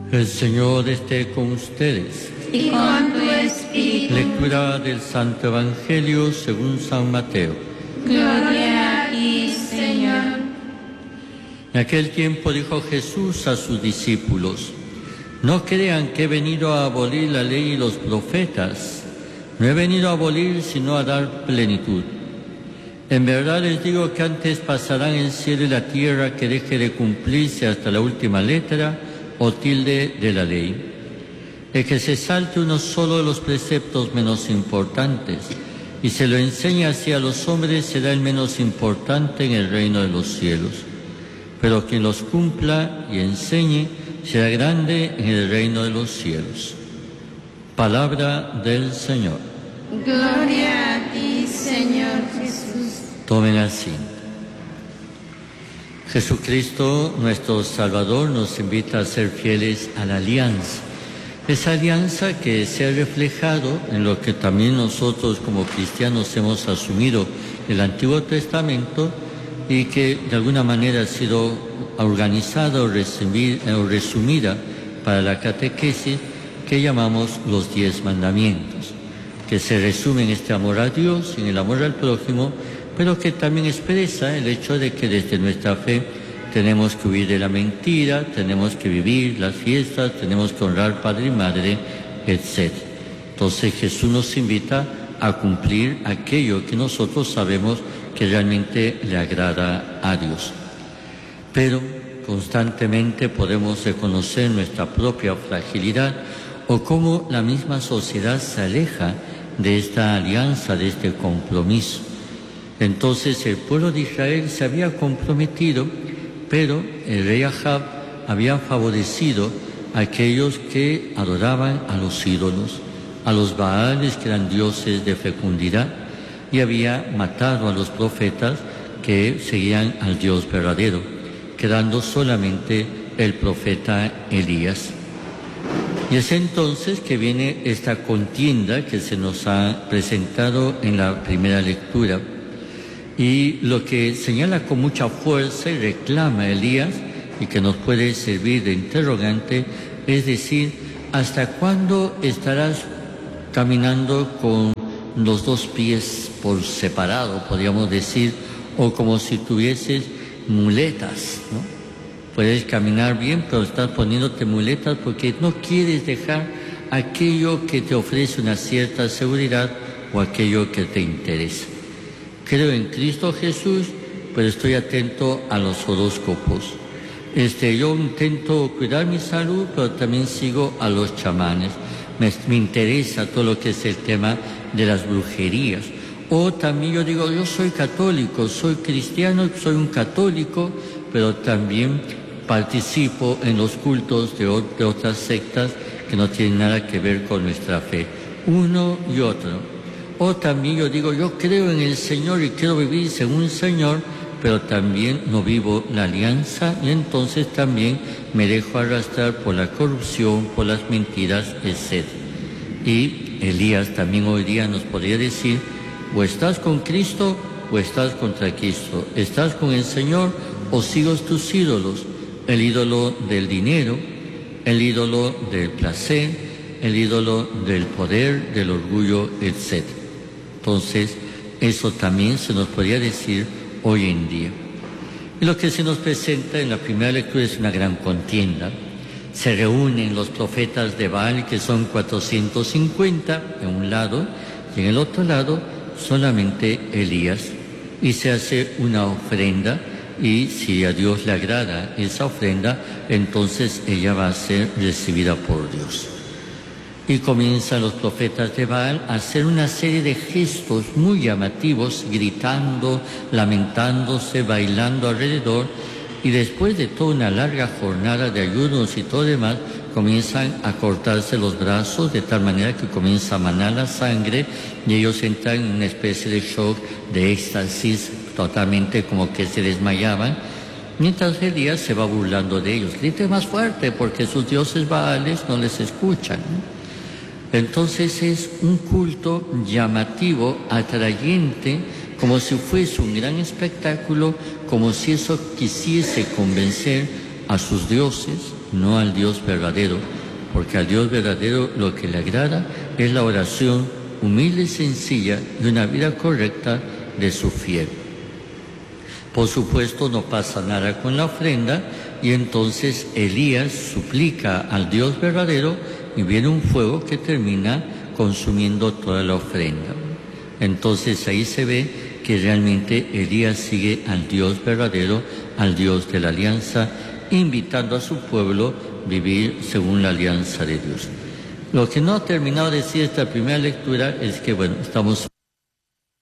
El Señor esté con ustedes. Y con tu espíritu. Lectura del Santo Evangelio según San Mateo. Gloria a ti, Señor. En aquel tiempo dijo Jesús a sus discípulos: no crean que he venido a abolir la ley y los profetas. No he venido a abolir, sino a dar plenitud. En verdad les digo que antes pasarán el cielo y la tierra que deje de cumplirse hasta la última letra o tilde de la ley. El que se salte uno solo de los preceptos menos importantes y se lo enseñe así a los hombres será el menos importante en el reino de los cielos. Pero quien los cumpla y enseñe será grande en el reino de los cielos. Palabra del Señor. Gloria a ti, Señor Jesús. Tomen asiento. Jesucristo, nuestro Salvador, nos invita a ser fieles a la alianza. Esa alianza que se ha reflejado en lo que también nosotros como cristianos hemos asumido del Antiguo Testamento y que de alguna manera ha sido organizada o resumida para la catequesis que llamamos los 10 mandamientos, que se resume en este amor a Dios y en el amor al prójimo, pero que también expresa el hecho de que desde nuestra fe tenemos que huir de la mentira, tenemos que vivir las fiestas, tenemos que honrar padre y madre, etc. Entonces Jesús nos invita a cumplir aquello que nosotros sabemos que realmente le agrada a Dios. Pero constantemente podemos reconocer nuestra propia fragilidad o cómo la misma sociedad se aleja de esta alianza, de este compromiso. Entonces el pueblo de Israel se había comprometido, pero el rey Ahab había favorecido a aquellos que adoraban a los ídolos, a los Baales, que eran dioses de fecundidad, y había matado a los profetas que seguían al Dios verdadero, quedando solamente el profeta Elías. Y es entonces que viene esta contienda que se nos ha presentado en la primera lectura. Y lo que señala con mucha fuerza y reclama Elías, y que nos puede servir de interrogante, es decir, ¿hasta cuándo estarás caminando con los dos pies por separado, podríamos decir, o como si tuvieses muletas, ¿no? Puedes caminar bien, pero estás poniéndote muletas porque no quieres dejar aquello que te ofrece una cierta seguridad o aquello que te interesa. Creo en Cristo Jesús, pero estoy atento a los horóscopos. Yo intento cuidar mi salud, pero también sigo a los chamanes. Me interesa todo lo que es el tema de las brujerías. O también yo digo, yo soy católico, soy cristiano, soy un católico, pero también participo en los cultos de otras sectas que no tienen nada que ver con nuestra fe. Uno y otro. O también yo digo, yo creo en el Señor y quiero vivir según el Señor, pero también no vivo la alianza y entonces también me dejo arrastrar por la corrupción, por las mentiras, etc. Y Elías también hoy día nos podría decir, o estás con Cristo o estás contra Cristo, estás con el Señor o sigues tus ídolos, el ídolo del dinero, el ídolo del placer, el ídolo del poder, del orgullo, etc. Entonces, eso también se nos podría decir hoy en día. Y lo que se nos presenta en la primera lectura es una gran contienda. Se reúnen los profetas de Baal, que son 450 en un lado, y en el otro lado solamente Elías. Y se hace una ofrenda, y si a Dios le agrada esa ofrenda, entonces ella va a ser recibida por Dios. Y comienzan los profetas de Baal a hacer una serie de gestos muy llamativos, gritando, lamentándose, bailando alrededor, y después de toda una larga jornada de ayunos y todo demás, comienzan a cortarse los brazos de tal manera que comienza a manar la sangre y ellos entran en una especie de shock, de éxtasis, totalmente como que se desmayaban, mientras Elías se va burlando de ellos. Grite más fuerte porque sus dioses Baales no les escuchan, ¿no? Entonces es un culto llamativo, atrayente, como si fuese un gran espectáculo, como si eso quisiese convencer a sus dioses, no al Dios verdadero, porque al Dios verdadero lo que le agrada es la oración humilde y sencilla y una vida correcta de su fiel. Por supuesto, no pasa nada con la ofrenda, y entonces Elías suplica al Dios verdadero y viene un fuego que termina consumiendo toda la ofrenda. Entonces ahí se ve que realmente Elías sigue al Dios verdadero, al Dios de la alianza, invitando a su pueblo a vivir según la alianza de Dios. Lo que no ha terminado de decir esta primera lectura es que, estamos